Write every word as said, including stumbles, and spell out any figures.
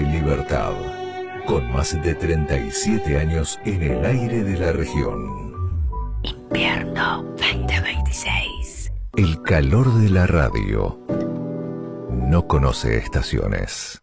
Libertad, con más de treinta y siete años en el aire de la región. Invierno veinte veintiséis. El calor de la radio no conoce estaciones.